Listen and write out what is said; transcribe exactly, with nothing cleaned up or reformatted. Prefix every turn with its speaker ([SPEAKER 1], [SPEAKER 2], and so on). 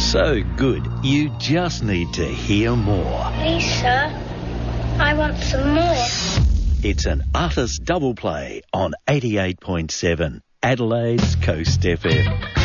[SPEAKER 1] So good, you just need to hear more.
[SPEAKER 2] Please, sir, I want some more.
[SPEAKER 1] It's an artist double play on eighty-eight point seven, Adelaide's Coast F M.